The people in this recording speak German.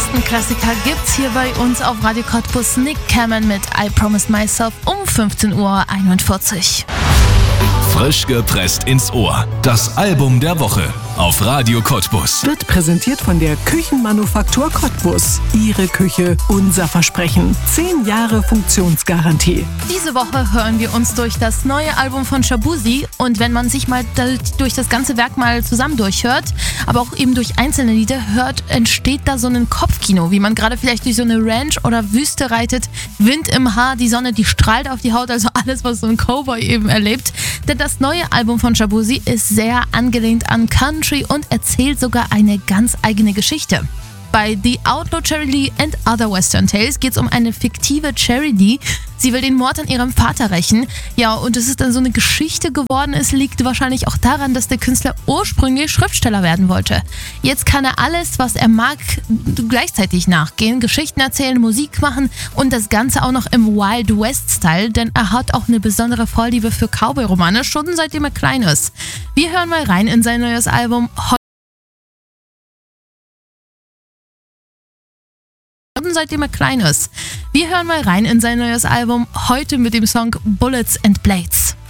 besten Klassiker gibt's hier bei uns auf Radio Cottbus. Nick Cameron mit I Promised Myself um 15:41 Uhr. Frisch gepresst ins Ohr. Das Album der Woche auf Radio Cottbus. Wird präsentiert von der Küchenmanufaktur Cottbus. Ihre Küche, unser Versprechen. 10 Jahre Funktionsgarantie. Diese Woche hören wir uns durch das neue Album von Shaboozey. Und wenn man sich mal durch das ganze Werk mal zusammen durchhört, aber auch eben durch einzelne Lieder hört, entsteht da so ein Kopfkino, wie man gerade vielleicht durch so eine Ranch oder Wüste reitet. Wind im Haar, die Sonne, die strahlt auf die Haut, also alles, was so ein Cowboy eben erlebt. Denn das neue Album von Shaboozey ist sehr angelehnt an Country und erzählt sogar eine ganz eigene Geschichte. Bei The Outlaw Charity and Other Western Tales geht es um eine fiktive Charity. Sie will den Mord an ihrem Vater rächen. Ja, und dass es dann so eine Geschichte geworden ist, liegt wahrscheinlich auch daran, dass der Künstler ursprünglich Schriftsteller werden wollte. Jetzt kann er alles, was er mag, gleichzeitig nachgehen, Geschichten erzählen, Musik machen und das Ganze auch noch im Wild West-Style, denn er hat auch eine besondere Vorliebe für Cowboy-Romane, schon seitdem er klein ist. Wir hören mal rein in sein neues Album. Seitdem er klein ist. Wir hören mal rein in sein neues Album, heute mit dem Song Bullets and Blades.